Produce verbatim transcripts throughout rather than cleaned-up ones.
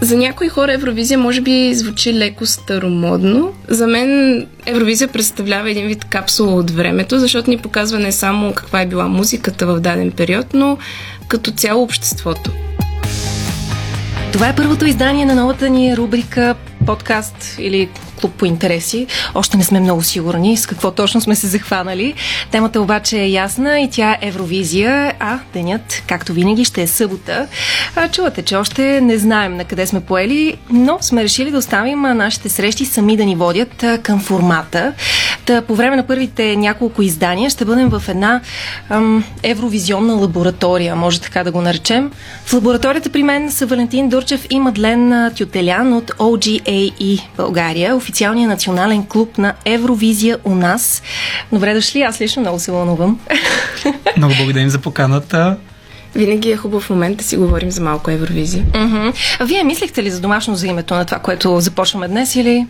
За някои хора Евровизия може би звучи леко старомодно. За мен Евровизия представлява един вид капсула от времето, защото ни показва не само каква е била музиката в даден период, но като цяло обществото. Това е първото издание на новата ни рубрика подкаст или клуб по интереси. Още не сме много сигурни с какво точно сме се захванали. Темата обаче е ясна и тя е Евровизия, а денят, както винаги, ще е събота. А, чувате, че още не знаем на къде сме поели, но сме решили да оставим нашите срещи сами да ни водят а, към формата. Та, по време на първите няколко издания ще бъдем в една ам, евровизионна лаборатория, може така да го наречем. В лабораторията при мен са Валентин Дурчев и Мадлен Тютелян от О Джи Ей И България, официалния национален клуб на Евровизия у нас. Добре дошли, аз лично много се вълнувам. Много благодарим за поканата. Винаги е хубав момент да си говорим за малко Евровизия. Uh-huh. А вие мислихте ли за домашно за името на това, което започваме днес, или...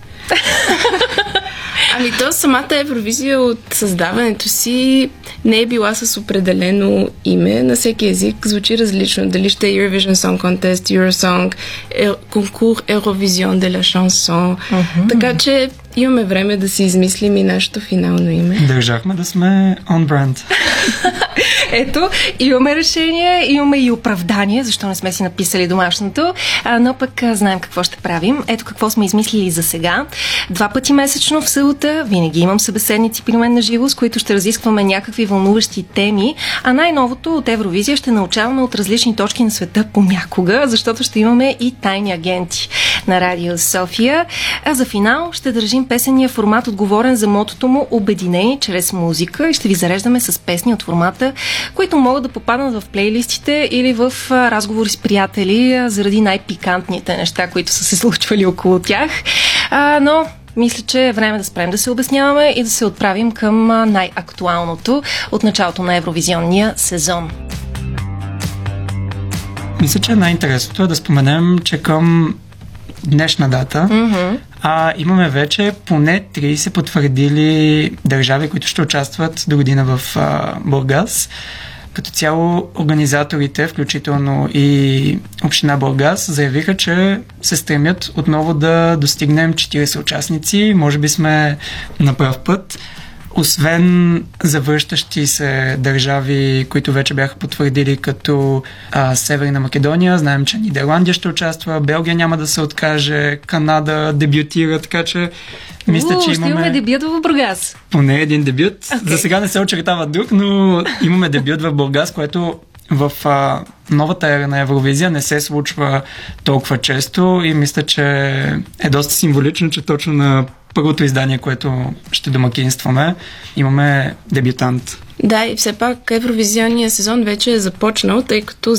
Ами то самата Евровизия от създаването си не е била с определено име. На всеки език звучи различно. Дали ще е Eurovision Song Contest, Eurosong, конкурс Eurovision de la Chanson. Uh-huh. Така че имаме време да си измислим и нашето финално име. Държахме да сме on brand. Ето, имаме решение, имаме и оправдание, защо не сме си написали домашното, а, но пък а, знаем какво ще правим. Ето какво сме измислили за сега. Два пъти месечно в събота винаги имам събеседници при мен на живо, с които ще разискваме някакви вълнуващи теми, а най-новото от Евровизия ще научаваме от различни точки на света понякога, защото ще имаме и тайни агенти на Радио София. А за финал ще държим песенния формат, отговорен за мотото му "Обединени чрез музика", и ще ви зареждаме с песни от формата, които могат да попаднат в плейлистите или в разговори с приятели заради най-пикантните неща, които са се случвали около тях. А, но мисля, че е време да спрем да се обясняваме и да се отправим към най-актуалното от началото на евровизионния сезон. Мисля, че най-интересното е да споменем, че към днешна дата mm-hmm. а, имаме вече поне трийсет потвърдили държави, които ще участват до година в а, Бургас. Като цяло организаторите, включително и община Бургас, заявиха, че се стремят отново да достигнем четирийсет участници. Може би сме на прав път. Освен завръщащи се държави, които вече бяха потвърдили, като а, Северна Македония, знаем, че Нидерландия ще участва, Белгия няма да се откаже, Канада дебютира, така че мисля, У, че ще имаме... имаме дебют в Бургас. Поне един дебют. Okay. За сега не се очертава друг, но имаме дебют в Бургас, което в а, новата ера на Евровизия не се случва толкова често и мисля, че е доста символично, че точно на първото издание, което ще домакинстваме, имаме дебютант. Да, и все пак евровизионния сезон вече е започнал, тъй като